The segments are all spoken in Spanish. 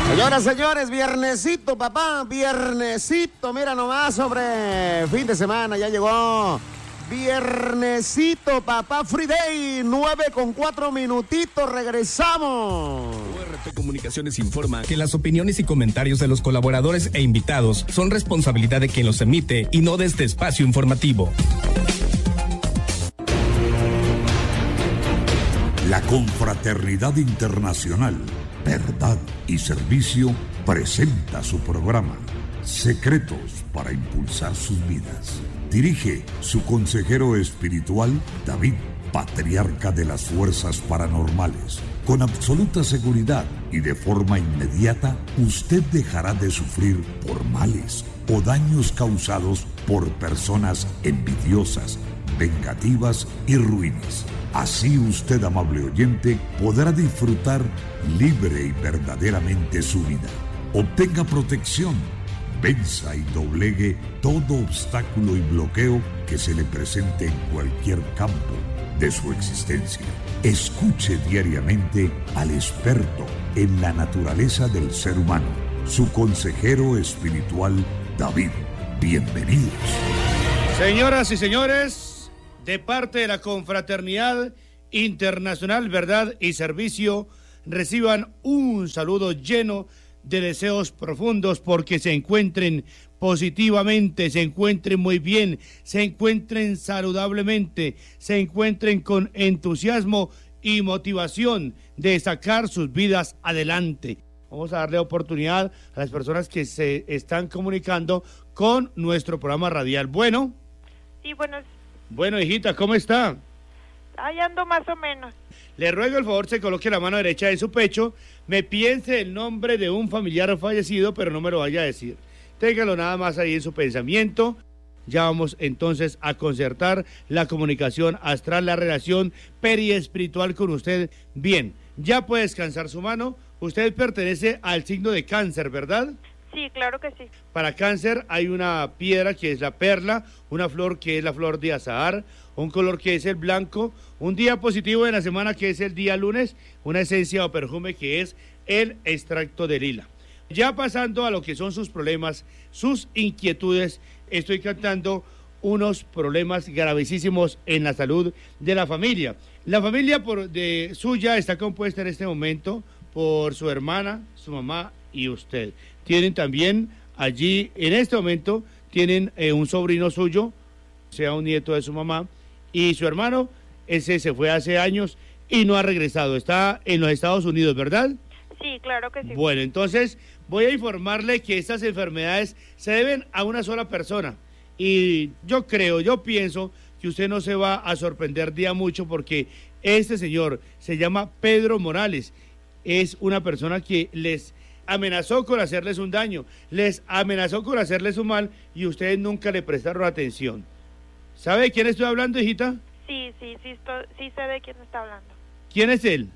Señoras, señores, viernesito, papá, viernesito, mira nomás, sobre fin de semana, ya llegó. Viernesito, papá, Free Day, 9:04, regresamos. URT Comunicaciones informa que las opiniones y comentarios de los colaboradores e invitados son responsabilidad de quien los emite y no de este espacio informativo. La Confraternidad Internacional, Verdad y Servicio presenta su programa Secretos para Impulsar Sus Vidas. Dirige su consejero espiritual, David, patriarca de las fuerzas paranormales. Con absoluta seguridad y de forma inmediata, usted dejará de sufrir por males o daños causados por personas envidiosas, vengativas y ruines. Así usted, amable oyente, podrá disfrutar libre y verdaderamente su vida. Obtenga protección, venza y doblegue todo obstáculo y bloqueo que se le presente en cualquier campo de su existencia. Escuche diariamente al experto en la naturaleza del ser humano, su consejero espiritual, David. Bienvenidos. Señoras y señores, de parte de la Confraternidad Internacional Verdad y Servicio, reciban un saludo lleno de deseos profundos porque se encuentren positivamente, se encuentren muy bien, se encuentren saludablemente, se encuentren con entusiasmo y motivación de sacar sus vidas adelante. Vamos a darle oportunidad a las personas que se están comunicando con nuestro programa radial. Bueno. Sí, buenos. Bueno, hijita, ¿cómo está? Ahí ando más o menos. Le ruego el favor se coloque la mano derecha en su pecho, me piense el nombre de un familiar fallecido, pero no me lo vaya a decir. Téngalo nada más ahí en su pensamiento. Ya vamos entonces a concertar la comunicación astral, la relación periespiritual con usted. Bien, ya puede descansar su mano. Usted pertenece al signo de Cáncer, ¿verdad? Sí, claro que sí. Para Cáncer hay una piedra que es la perla, una flor que es la flor de azahar, un color que es el blanco, un día positivo de la semana que es el día lunes, una esencia o perfume que es el extracto de lila. Ya pasando a lo que son sus problemas, sus inquietudes, estoy cantando unos problemas gravísimos en la salud de la familia. La familia suya está compuesta en este momento por su hermana, su mamá y usted. Tienen también allí, en este momento, tienen un sobrino suyo, sea un nieto de su mamá, y su hermano, ese se fue hace años y no ha regresado. Está en los Estados Unidos, ¿verdad? Sí, claro que sí. Bueno, entonces voy a informarle que estas enfermedades se deben a una sola persona. Y yo pienso que usted no se va a sorprender día mucho porque este señor se llama Pedro Morales. Es una persona que les amenazó con hacerles un daño, les amenazó con hacerles un mal y ustedes nunca le prestaron atención. ¿Sabe de quién estoy hablando, hijita? Sí sé de quién está hablando. ¿Quién es él?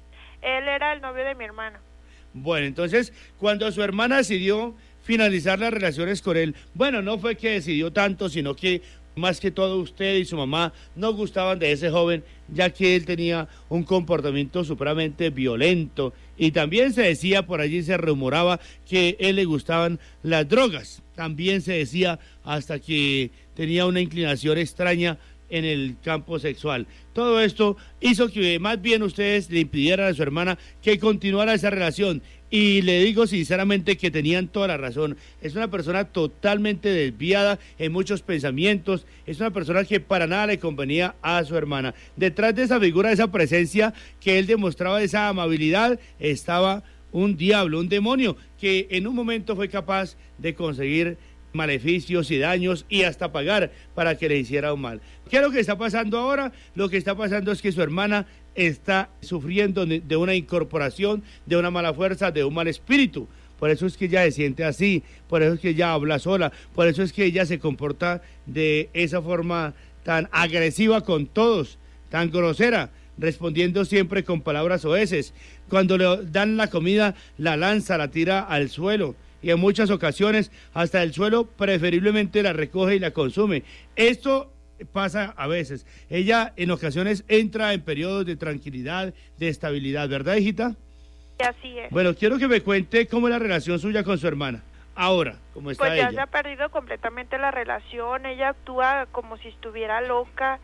Él era el novio de mi hermana. Bueno, entonces, cuando su hermana decidió finalizar las relaciones con él, bueno, no fue que decidió tanto, sino que más que todo usted y su mamá no gustaban de ese joven, ya que él tenía un comportamiento supremamente violento y también se decía, por allí se rumoraba que él le gustaban las drogas, también se decía hasta que tenía una inclinación extraña en el campo sexual. Todo esto hizo que más bien ustedes le impidieran a su hermana que continuara esa relación y le digo sinceramente que tenían toda la razón. Es una persona totalmente desviada en muchos pensamientos, es una persona que para nada le convenía a su hermana. Detrás de esa figura, de esa presencia que él demostraba, de esa amabilidad, estaba un diablo, un demonio que en un momento fue capaz de conseguir maleficios y daños y hasta pagar para que le hiciera un mal. ¿Qué es lo que está pasando ahora? Lo que está pasando es que su hermana está sufriendo de una incorporación, de una mala fuerza, de un mal espíritu. Por eso es que ella se siente así, por eso es que ella habla sola, por eso es que ella se comporta de esa forma tan agresiva con todos, tan grosera, respondiendo siempre con palabras soeces. Cuando le dan la comida, la lanza, la tira al suelo. Y en muchas ocasiones hasta el suelo preferiblemente la recoge y la consume. Esto pasa a veces. Ella en ocasiones entra en periodos de tranquilidad, de estabilidad, ¿verdad, hijita? Y así es. Bueno, quiero que me cuente cómo es la relación suya con su hermana. Ahora, ¿cómo está Pues ya ella? se ha perdido completamente la relación, ella actúa como si estuviera loca,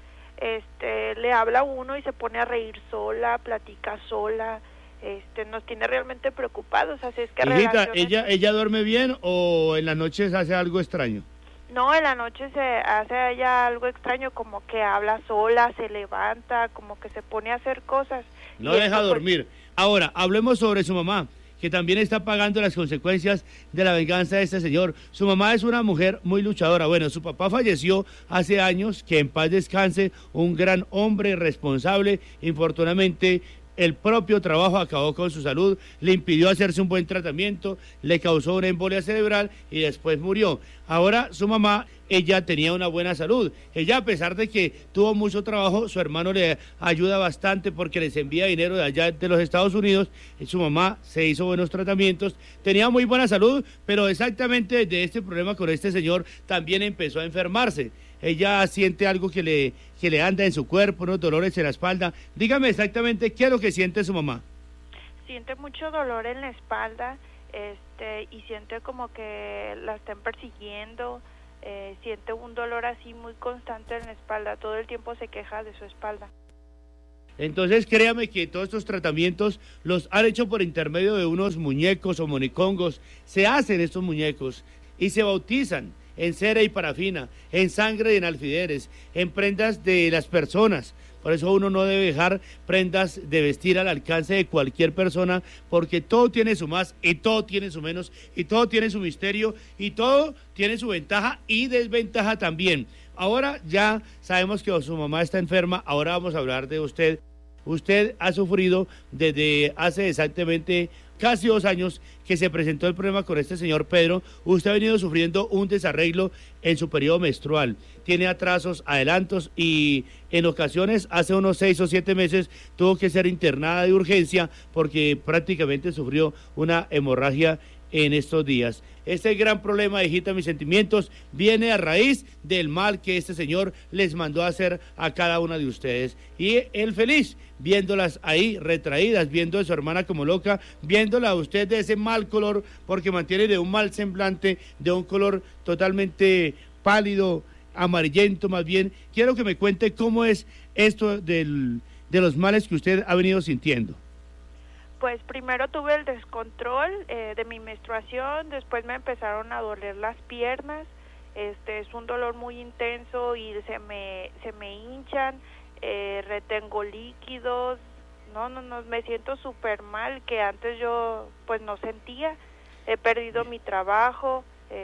le habla a uno y se pone a reír sola, platica sola, nos tiene realmente preocupados, así es que Hijita, relaciones... ¿ella duerme bien o en las noches hace algo extraño? No, en la noche se hace ella algo extraño, como que habla sola, se levanta, como que se pone a hacer cosas. No Y deja esto, pues, dormir. Ahora, hablemos sobre su mamá, que también está pagando las consecuencias de la venganza de este señor. Su mamá es una mujer muy luchadora. Bueno, su papá falleció hace años, que en paz descanse, un gran hombre responsable. Infortunadamente, el propio trabajo acabó con su salud, le impidió hacerse un buen tratamiento, le causó una embolia cerebral y después murió. Ahora su mamá, ella tenía una buena salud. Ella, a pesar de que tuvo mucho trabajo, su hermano le ayuda bastante porque les envía dinero de allá de los Estados Unidos. Y su mamá se hizo buenos tratamientos, tenía muy buena salud, pero exactamente desde este problema con este señor también empezó a enfermarse. Ella siente algo que le anda en su cuerpo, unos dolores en la espalda. Dígame exactamente qué es lo que siente su mamá. siente mucho dolor en la espalda, y siente como que la están persiguiendo, siente un dolor así muy constante en la espalda, todo el tiempo se queja de su espalda. Entonces créame que todos estos tratamientos los han hecho por intermedio de unos muñecos o monicongos. Se hacen estos muñecos y se bautizan en cera y parafina, en sangre y en alfileres, en prendas de las personas. Por eso uno no debe dejar prendas de vestir al alcance de cualquier persona, porque todo tiene su más y todo tiene su menos y todo tiene su misterio y todo tiene su ventaja y desventaja también. Ahora ya sabemos que su mamá está enferma, ahora vamos a hablar de usted. Usted ha sufrido desde hace exactamente casi 2 años que se presentó el problema con este señor Pedro. Usted ha venido sufriendo un desarreglo en su periodo menstrual. Tiene atrasos, adelantos y en ocasiones hace unos 6 o 7 meses tuvo que ser internada de urgencia porque prácticamente sufrió una hemorragia en estos días. Este gran problema, hijita, mis sentimientos, viene a raíz del mal que este señor les mandó a hacer a cada una de ustedes. Y él feliz, viéndolas ahí retraídas, viendo a su hermana como loca, viéndola a usted de ese mal color, porque mantiene de un mal semblante, de un color totalmente pálido, amarillento más bien. Quiero que me cuente cómo es esto de los males que usted ha venido sintiendo. Pues primero tuve el descontrol de mi menstruación, después me empezaron a doler las piernas, es un dolor muy intenso y se me hinchan, retengo líquidos, no, me siento súper mal, que antes yo pues no sentía, he perdido mi trabajo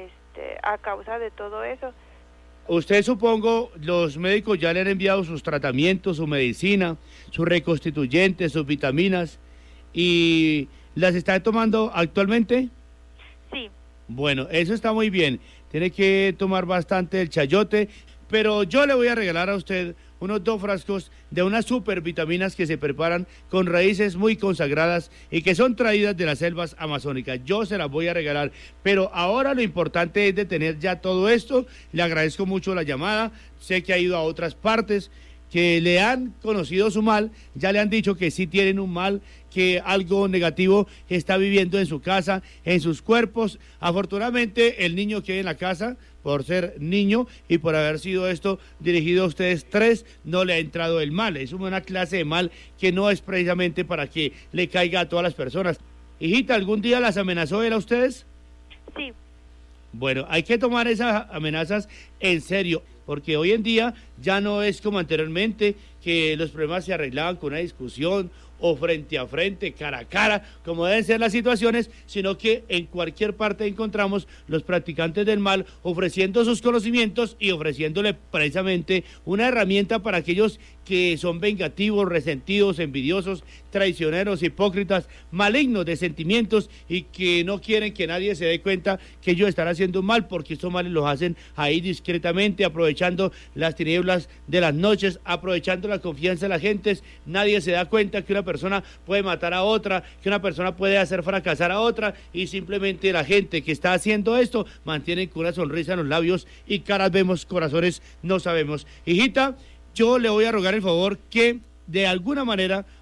a causa de todo eso. Usted, supongo, los médicos ya le han enviado sus tratamientos, su medicina, sus reconstituyentes, sus vitaminas, ¿y las está tomando actualmente? Sí. Bueno, eso está muy bien. Tiene que tomar bastante el chayote, pero yo le voy a regalar a usted unos 2 frascos de unas super vitaminas que se preparan con raíces muy consagradas y que son traídas de las selvas amazónicas. Yo se las voy a regalar, pero ahora lo importante es de tener ya todo esto. Le agradezco mucho la llamada, sé que ha ido a otras partes, que le han conocido su mal, ya le han dicho que sí tienen un mal, que algo negativo está viviendo en su casa, en sus cuerpos. Afortunadamente, el niño que hay en la casa, por ser niño y por haber sido esto dirigido a ustedes 3, no le ha entrado el mal. Es una clase de mal que no es precisamente para que le caiga a todas las personas. Hijita, ¿algún día las amenazó él a ustedes? Sí. Bueno, hay que tomar esas amenazas en serio, porque hoy en día ya no es como anteriormente, que los problemas se arreglaban con una discusión o frente a frente, cara a cara, como deben ser las situaciones, sino que en cualquier parte encontramos los practicantes del mal ofreciendo sus conocimientos y ofreciéndole precisamente una herramienta para aquellos que son vengativos, resentidos, envidiosos, traicioneros, hipócritas, malignos de sentimientos y que no quieren que nadie se dé cuenta que ellos están haciendo mal, porque estos males los hacen ahí discretamente, aprovechando las tinieblas de las noches, aprovechando la confianza de la gente. Nadie se da cuenta que una persona puede matar a otra, que una persona puede hacer fracasar a otra, y simplemente la gente que está haciendo esto mantiene con una sonrisa en los labios y caras vemos, corazones no sabemos. Hijita, yo le voy a rogar el favor que de alguna manera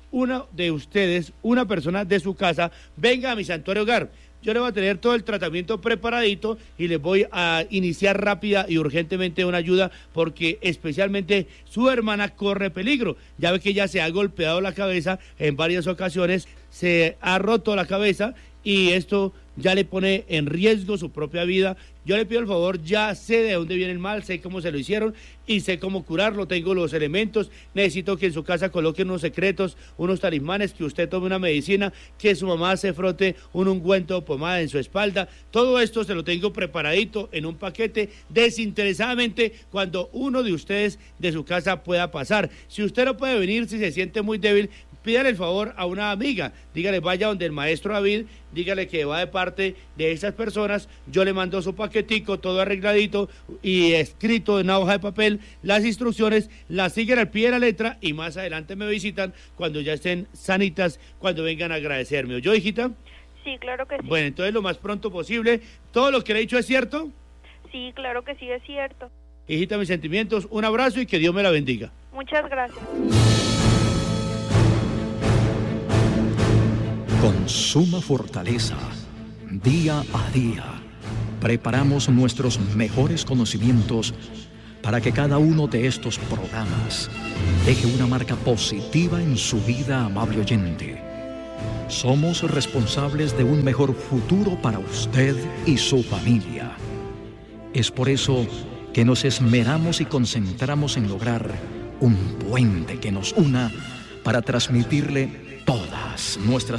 una de ustedes, una persona de su casa, venga a mi Santuario Hogar. Yo le voy a tener todo el tratamiento preparadito y les voy a iniciar rápida y urgentemente una ayuda porque especialmente su hermana corre peligro. Ya ve que ella se ha golpeado la cabeza en varias ocasiones, se ha roto la cabeza y esto ya le pone en riesgo su propia vida. Yo le pido el favor, ya sé de dónde viene el mal, sé cómo se lo hicieron y sé cómo curarlo, tengo los elementos, necesito que en su casa coloque unos secretos, unos talismanes, que usted tome una medicina, que su mamá se frote un ungüento o pomada en su espalda, todo esto se lo tengo preparadito en un paquete desinteresadamente cuando uno de ustedes de su casa pueda pasar. Si usted no puede venir, si se siente muy débil, pídale el favor a una amiga, dígale vaya donde el maestro David, dígale que va de parte de esas personas, yo le mando su paquetico, todo arregladito y escrito en una hoja de papel, las instrucciones, las siguen al pie de la letra y más adelante me visitan cuando ya estén sanitas, cuando vengan a agradecerme. ¿Oyó, hijita? Sí, claro que sí. Bueno, entonces lo más pronto posible, ¿todo lo que le he dicho es cierto? Sí, claro que sí, es cierto. Hijita, mis sentimientos, un abrazo y que Dios me la bendiga. Muchas gracias. Con suma fortaleza, día a día, preparamos nuestros mejores conocimientos para que cada uno de estos programas deje una marca positiva en su vida, amable oyente. Somos responsables de un mejor futuro para usted y su familia. Es por eso que nos esmeramos y concentramos en lograr un puente que nos una para transmitirle todas nuestras